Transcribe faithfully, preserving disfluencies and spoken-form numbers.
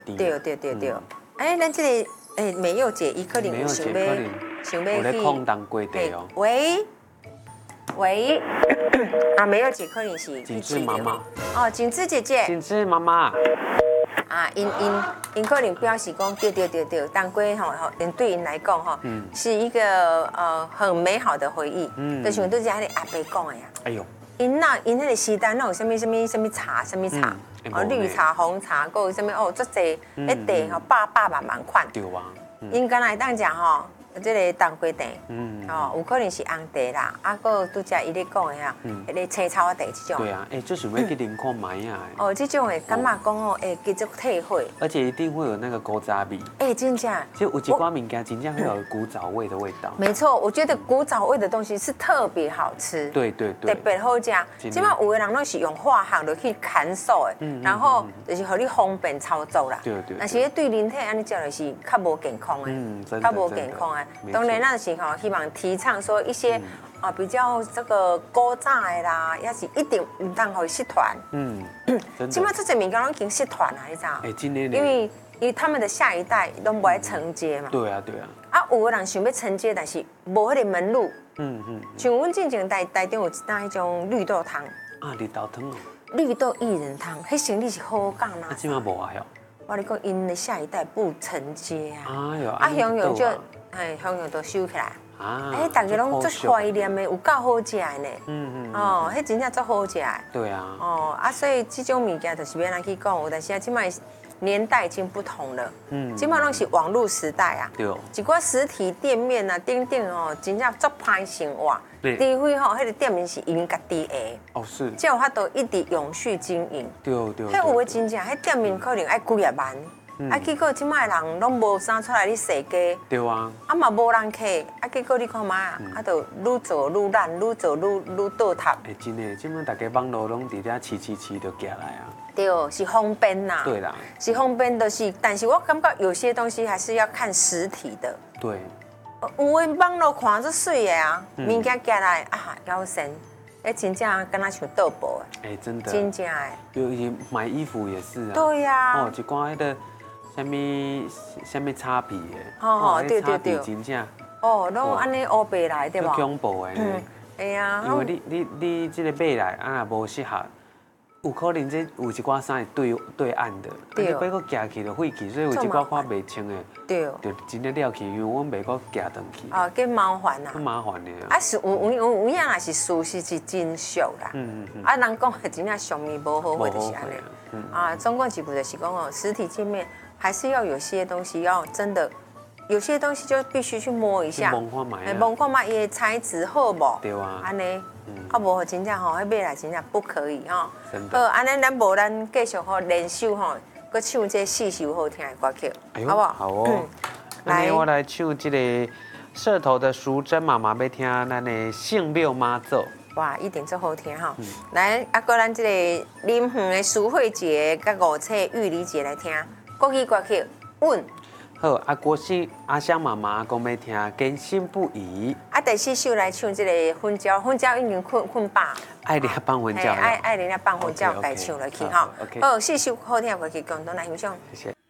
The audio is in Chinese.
对对对对。哎，咱这个哎，美柚姐伊可能有想要想要去。 空当归地哦。 喂喂，啊，美柚姐可能是景致妈妈。 哦，景致姐姐。 景致妈妈。 啊，因因因可能表示讲，对对对对，当归吼吼，因对因来讲吼，嗯，是一个呃很美好的回忆。嗯，就像拄只迄个阿伯讲的呀。哎呦。因那因迄个时代，那有什么什么什么茶，什么茶，哦，绿茶、红茶，还有什么哦，足济一地吼，百百万万款。对啊。因敢来当食吼。这个当归茶，嗯，哦，有可能是红茶啦，啊，个拄则伊咧讲的呀，迄个青草茶这种。对啊，哎，就想要去啉看卖啊。 哦，这种的感觉讲哦，哎，继续退火。 而且一定会有那个古早味。 哎，真正。 其实有一寡物件真正会有古早味的味道。 没错，我觉得古早味的东西是特别好吃。 对对对。 特别好食。基本上有的人都是用化学就去砍手的，然后就是互你方便操作啦。对对。但是对人体安尼食就是较无健康的，嗯，较无健康的。当然，那是吼希望提倡说一些啊比较这个古早的啦，也是一定唔当互失传。嗯，起码这些物件拢已经失传啦，你知道？哎，真的。因为因为他们的下一代都不爱承接嘛。对啊，对啊。啊，有的人想要承接，但是无迄个门路。嗯嗯。像阮之前台台中有一单迄种绿豆汤。 啊，绿豆汤哦。 绿豆薏仁汤，迄生理是好讲啦。 啊，即马无啊哟。 我跟你讲，因的下一代不承接啊。 哎呦。 啊，香油就。哎，香油都收起来，哎，大家拢足怀念的，有够好食的呢。嗯嗯。哦，迄真正足好食。对啊。哦啊，所以这种物件就是要来去讲，但是啊，即摆年代已经不同了。嗯。即摆拢是网络时代啊。对。一寡实体店面啊，等等哦，真正足歹生活。对。除非吼，迄个店面是因家己的。哦，是。才有法度一直永续经营。对对。迄有的真正，迄店面可能爱几廿万。啊，结果即摆人拢无啥出来咧设计，对啊，啊嘛无人客，啊结果你看嘛，啊就愈做愈烂，愈做愈愈倒塌。哎，真的，即摆大家网络拢伫遐饲饲饲就行来啊。对，是方便呐。对啦，是方便的是，但是我感觉有些东西还是要看实体的。对。有诶网络看着水的啊，物件寄来啊，腰身，哎真正敢若像倒播的。哎，真的。真正诶。有些买衣服也是啊。对呀。哦，一寡迄个。什么什么差别的？哦，对对对，真正哦，拢安尼乌白来对吧？恐怖的。嗯，哎呀，因为你你你这个买来啊无适合，有可能这有一寡衫是对对岸的，你别个夹起就废去，所以有一寡看袂清的，对，就真正了去，因为我袂个夹转去。哦，更麻烦呐。更麻烦的啊。啊是有有有有影若是舒适是真俗啦。嗯嗯嗯。啊，人讲的真正上面无好，或者是安尼。嗯。啊，总共一句就是讲哦，实体见面。还是要有些东西要真的，有些东西就必须去摸一下，摸看买，摸看买，伊的材质好无？对啊，安尼，啊无真正吼，迄买来真正不可以吼。好，安尼咱无咱继续吼联手吼，搁唱这四首好听的歌曲，好不好？好哦。来，我来唱这个社头的淑珍妈妈要听咱的圣庙妈祖。哇，一定足好听哈！来，啊，搁咱这个林园的苏慧姐甲五彩玉梨姐来听。国语歌曲，稳。好，啊，国师阿香妈妈讲要听《坚信不疑》。啊，第四首来唱这个婚娇，婚娇已经困困饱。爱你啊，放婚娇。爱爱你啊，放婚娇，该唱落去哈。好，四首好听的歌曲，共同来欣赏。谢谢。